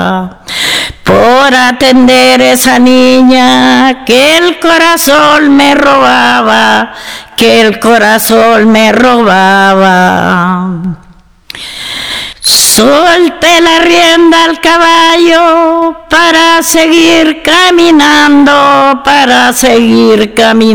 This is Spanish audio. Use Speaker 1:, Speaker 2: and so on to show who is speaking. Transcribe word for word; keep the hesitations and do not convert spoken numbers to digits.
Speaker 1: por atender esa niña que el corazón me robaba, que el corazón me robaba. Solté la rienda al caballo para seguir caminando, para seguir caminando.